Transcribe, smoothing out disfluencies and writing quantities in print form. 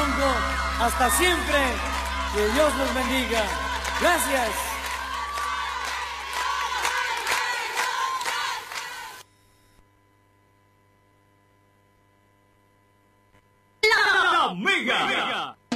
Ronco. Hasta siempre. Que Dios los bendiga. Gracias. La Mega.